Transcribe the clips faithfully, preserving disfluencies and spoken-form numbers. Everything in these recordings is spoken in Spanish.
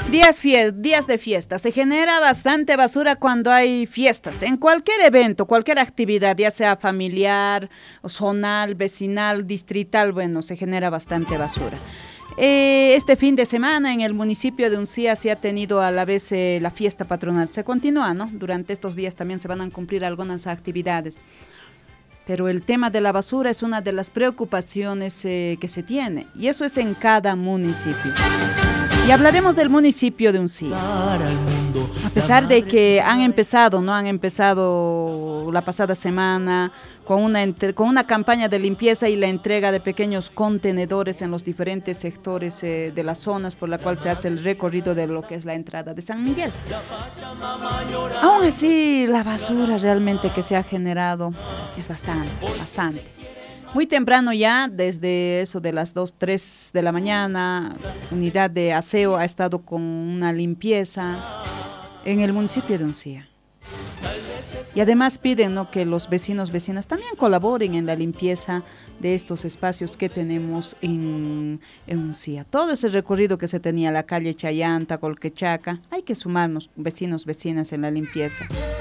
Días, fie- días de fiesta. Se genera bastante basura cuando hay fiestas. En cualquier evento, cualquier actividad, ya sea familiar, zonal, vecinal, distrital, bueno, se genera bastante basura. Eh, este fin de semana en el municipio de Uncía se ha tenido a la vez eh, la fiesta patronal. Se continúa, ¿no? Durante estos días también se van a cumplir algunas actividades. Pero el tema de la basura es una de las preocupaciones eh, que se tiene. Y eso es en cada municipio. Y hablaremos del municipio de Uncía. A pesar de que han empezado, ¿no? Han empezado la pasada semana con una, entre- con una campaña de limpieza y la entrega de pequeños contenedores en los diferentes sectores eh, de las zonas por la cual se hace el recorrido de lo que es la entrada de San Miguel. Aún así, la basura realmente que se ha generado es bastante, bastante. Muy temprano ya, desde eso de las dos, tres de la mañana, unidad de aseo ha estado con una limpieza en el municipio de Uncía. Y además piden, ¿no?, que los vecinos, vecinas también colaboren en la limpieza de estos espacios que tenemos en, en Uncía. Todo ese recorrido que se tenía, la calle Chayanta, Colquechaca, hay que sumarnos, vecinos, vecinas, en la limpieza.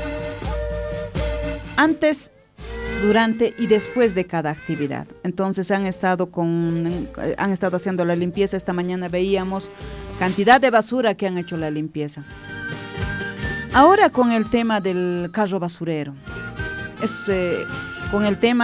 Antes, durante y después de cada actividad. Entonces han estado con han estado haciendo la limpieza. Esta mañana veíamos cantidad de basura que han hecho la limpieza. Ahora con el tema del carro basurero. Es, eh, con el tema